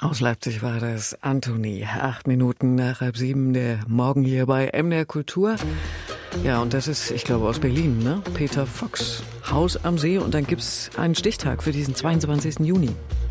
Aus Leipzig war das Anthony. 8 Minuten nach 6:30 der Morgen hier bei MDR Kultur. Ja, und das ist, ich glaube, aus Berlin, ne? Peter Fox, Haus am See. Und dann gibt's einen Stichtag für diesen 22. Juni.